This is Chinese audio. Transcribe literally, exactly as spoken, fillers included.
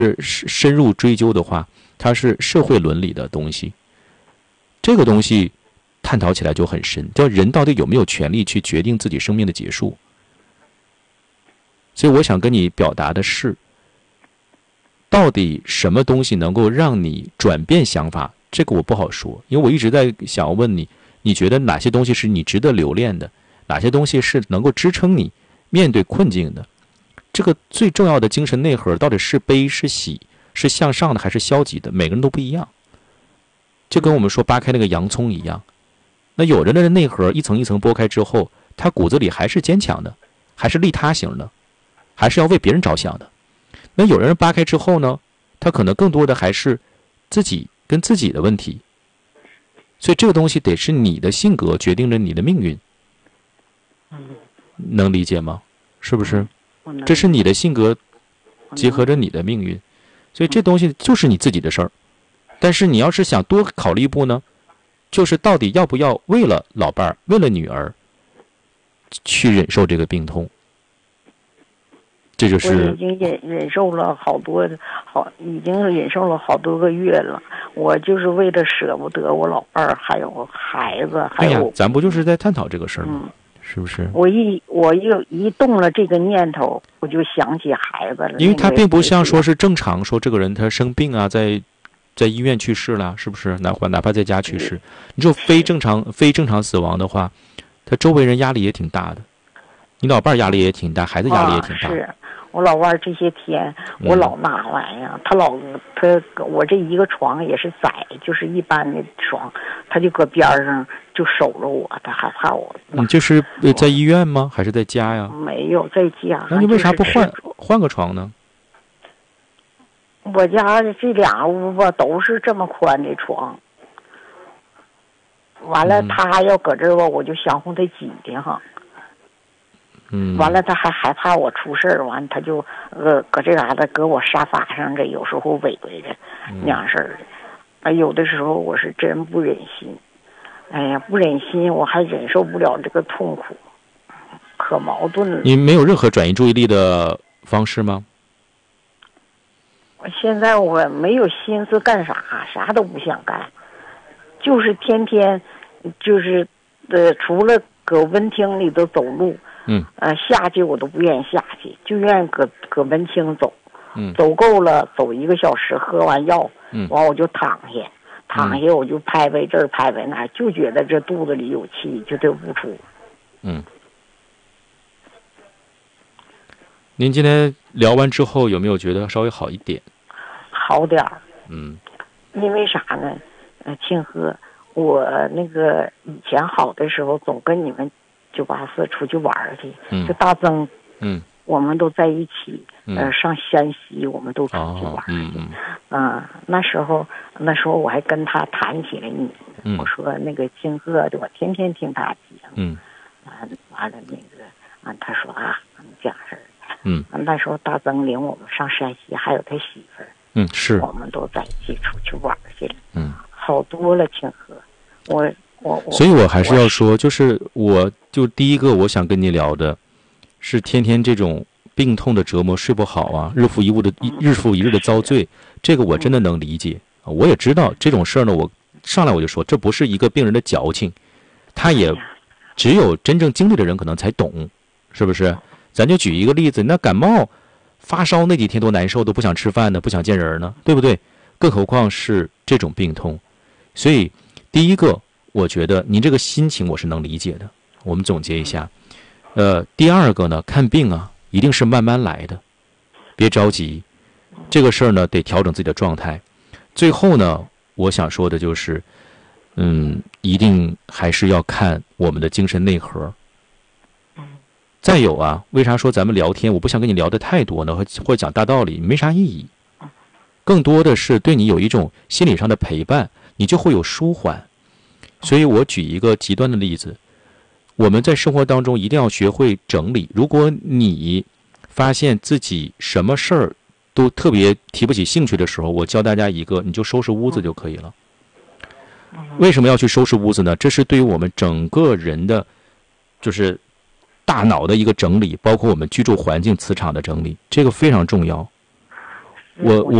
深入追究的话，它是社会伦理的东西。这个东西探讨起来就很深，叫人到底有没有权利去决定自己生命的结束。所以我想跟你表达的是，到底什么东西能够让你转变想法，这个我不好说，因为我一直在想要问你，你觉得哪些东西是你值得留恋的，哪些东西是能够支撑你面对困境的。这个最重要的精神内核到底是悲是喜，是向上的还是消极的，每个人都不一样。就跟我们说扒开那个洋葱一样，那有人的内核一层一层剥开之后，他骨子里还是坚强的，还是利他型的，还是要为别人着想的。那有人扒开之后呢，他可能更多的还是自己跟自己的问题。所以这个东西得是你的性格决定着你的命运。能理解吗？是不是？这是你的性格结合着你的命运，所以这东西就是你自己的事儿。但是你要是想多考虑一步呢，就是到底要不要为了老伴儿，为了女儿去忍受这个病痛。这就是我已经忍忍受了好多好，已经忍受了好多个月了。我就是为了舍不得我老伴儿，还有孩子，还有、 哎呀，咱不就是在探讨这个事儿吗？ 嗯， 是不是？ 我一我一一动了这个念头，我就想起孩子了。 因为他并不像说是正常说这个人他生病啊，在在医院去世了，是不是？哪怕哪怕在家去世，你说非正常非正常死亡的话，他周围人压力也挺大的，你老伴儿压力也挺大，孩子压力也挺大。 啊、是我老伴儿这些天，我老那玩意儿，他老他我这一个床也是窄，就是一般的床，他就搁边上就守着我，他害怕我。 你这是在医院吗？还是在家呀？ 没有在家。 那你为啥不换换个床呢？ 我家这俩屋吧都是这么宽的床，完了他要搁这吧，我就相互得挤的哈。 嗯。 完了他还害怕我出事儿，完他就呃搁这嘎达搁我沙发上，这有时候围围着那样式儿的。啊，有的时候我是真不忍心，哎呀不忍心，我还忍受不了这个痛苦，可矛盾了。 你没有任何转移注意力的方式吗？ 现在我没有心思干啥，啥都不想干，就是天天，就是呃，除了搁温厅里头走路， 嗯， 呃，下去我都不愿意下去，就愿意搁搁温厅走， 嗯， 走够了，走一个小时，喝完药， 嗯， 完我就躺下，躺下我就拍拍这儿拍拍那儿，就觉得这肚子里有气，就得不出。 嗯。您今天聊完之后有没有觉得稍微好一点？ 好点儿。 嗯。 因为啥呢？呃，庆贺，我那个以前好的时候，总跟你们九八四出去玩去， 嗯， 就大增， 嗯， 我们都在一起， 嗯、 呃，上山西，我们都出去玩去。 哦、嗯嗯。啊，那时候那时候我还跟他谈起来你， 嗯， 我说那个庆贺的，我天天听他讲。 嗯。 完完了那个啊，他说啊，讲事儿。 嗯， 那时候大增领我们上山西，还有他媳妇儿， 嗯，是， 我们都在一起出去玩去了， 嗯， 好多了，庆贺，我我我， 所以我还是要说，就是我就第一个我想跟你聊的，是天天这种病痛的折磨，睡不好啊，日复一日的、嗯、日复一日的遭罪，这个我真的能理解，嗯、我也知道这种事儿呢，我上来我就说，这不是一个病人的矫情，他也只有真正经历的人可能才懂，是不是？咱就举一个例子，那感冒发烧那几天多难受，都不想吃饭呢，不想见人呢，对不对？更何况是这种病痛。所以第一个我觉得您这个心情我是能理解的，我们总结一下。呃，第二个呢，看病啊一定是慢慢来的，别着急，这个事儿呢得调整自己的状态。最后呢，我想说的就是嗯，一定还是要看我们的精神内核。再有啊，为啥说咱们聊天我不想跟你聊得太多呢，或者讲大道理没啥意义，更多的是对你有一种心理上的陪伴，你就会有舒缓。所以我举一个极端的例子，我们在生活当中一定要学会整理。如果你发现自己什么事儿都特别提不起兴趣的时候，我教大家一个，你就收拾屋子就可以了。为什么要去收拾屋子呢？这是对于我们整个人的就是大脑的一个整理，包括我们居住环境磁场的整理，这个非常重要。 我